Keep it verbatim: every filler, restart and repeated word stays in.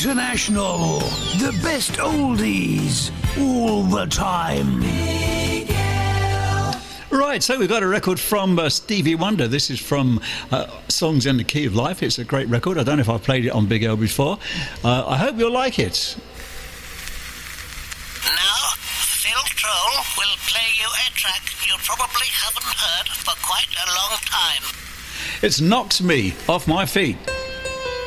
International. The best oldies all the time. Right, so we've got a record from uh, Stevie Wonder. This is from uh, Songs in the Key of Life. It's a great record. I don't know if I've played it on Big L before. Uh, I hope you'll like it. Now, Phil Troll will play you a track you probably haven't heard for quite a long time. It's Knocks Me Off My Feet.